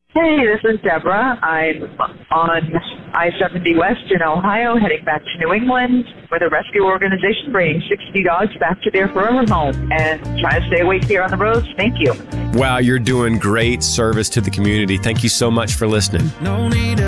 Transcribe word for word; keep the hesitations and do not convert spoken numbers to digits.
Hey, this is Deborah. I'm on I seventy West in Ohio, heading back to New England with a rescue organization bringing sixty dogs back to their forever home and trying to stay awake here on the roads. Thank you. Wow, you're doing great service to the community. Thank you so much for listening. No need